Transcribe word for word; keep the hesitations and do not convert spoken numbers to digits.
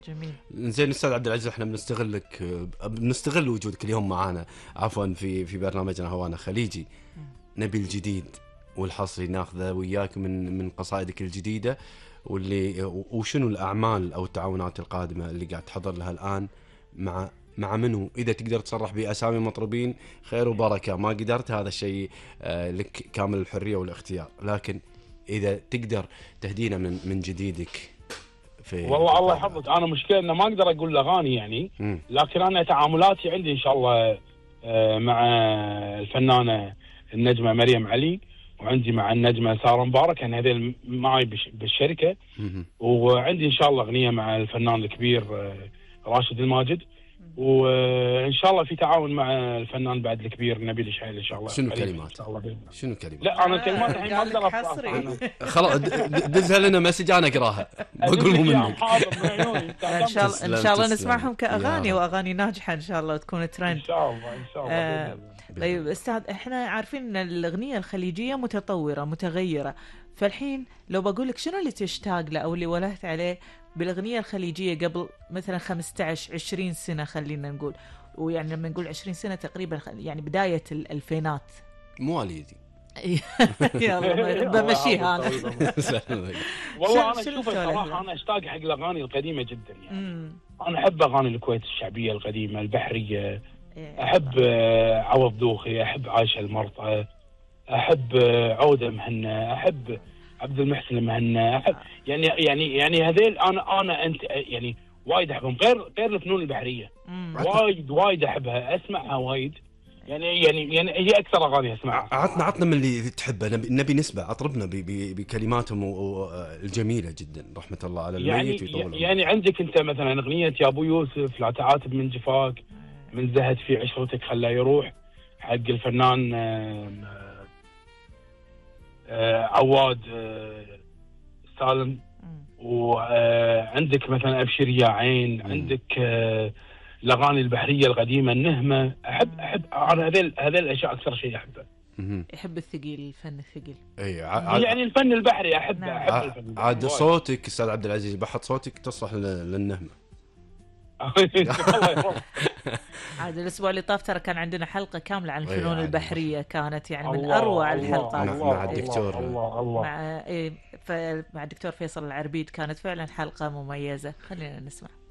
جميل. زين استاذ عبد العزيز، احنا بنستغلك بنستغل وجودك اليوم معنا عفوا في في برنامجنا هوانا خليجي. نبي الجديد والحصري ناخذه وياك من من قصائدك الجديده، واللي وشنو الاعمال او التعاونات القادمه اللي قاعد تحضر لها الان مع مع منو؟ اذا تقدر تصرح باسامي مطربين خير وبركه، ما قدرت هذا الشيء لك كامل الحريه والاختيار، لكن اذا تقدر تهدينا من من جديدك. والله الله يحفظك، انا مشكله انه ما اقدر اقول اغاني يعني، لكن انا تعاملاتي عندي ان شاء الله مع الفنانه النجمه مريم علي، وعندي مع النجمه ساره مبارك، يعني هذول معي بالشركه. وعندي ان شاء الله اغنيه مع الفنان الكبير راشد الماجد، وان شاء الله في تعاون مع الفنان بعد الكبير نبيل الشعيل ان شاء الله. شنو كلمات؟ شنو كلمات؟ لا انا الكلمات الحين ما اقدر اقراها. خلاص دزها لنا مسج انا اقراها، بقول مو منك. ان شاء الله ان شاء الله نسمعهم كاغاني واغاني ناجحه ان شاء الله وتكون ترند ان شاء الله ان شاء الله. طيب استاذ، احنا عارفين ان الاغنيه الخليجيه متطوره متغيره، فالحين لو بقول لك شنو اللي تشتاق له او اللي ولهت عليه بالأغنية الخليجية قبل مثلا خمسة عشر عشرين سنة خلينا نقول، ويعني لما نقول عشرين سنة تقريبا يعني بداية الألفينات. مواليدي يلا بمشيها أنا. والله أنا أشوف الصراحة أنا أشتاق حق الأغاني القديمة جدا يعني. أنا أحب أغاني الكويت الشعبية القديمة البحرية، أحب عوض دوخي، أحب عايشة المرطة، أحب عودة مهنا، أحب عبد المحسن المهنا، أحب يعني يعني يعني هذيل انا انا انت يعني وايد احبهم، غير غير الفنون البحريه وايد وايد احبها، اسمعها وايد يعني يعني يعني هي اكثر اغاني اسمعها. عطنا عطنا من اللي تحبه، نبي نسمع، اطربنا بكلماتهم الجميله جدا رحمه الله على الميت يعني ويطول. يعني عندك انت مثلا اغنيه يا ابو يوسف لا تعاتب من جفاك، من زهد في عشرتك خلاه يروح، حق الفنان عواد سالم. وعندك مثلا ابشر يا عين، عندك الاغاني البحريه القديمه النهمه، احب احب انا هذيل هذيل الاشياء اكثر شيء احبه. يحب الثقيل، الفن الثقيل. اي ع... يعني الفن البحري احب نعم. احب الفن البحري. عاد صوتك استاذ عبد العزيز، بحط صوتك تصلح للنهمه. عاد الاسبوع اللي طاف ترى كان عندنا حلقه كامله عن الفنون البحريه، كانت يعني من اروع الحلقات مع الدكتور الله الله مع إيه مع الدكتور فيصل العربيد، كانت فعلا حلقه مميزه. خلينا نسمع.